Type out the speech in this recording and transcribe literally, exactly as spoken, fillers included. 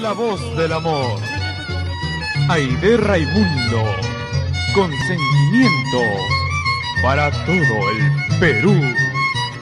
la voz del amor. Aide Raimundo, con sentimiento para todo el Perú.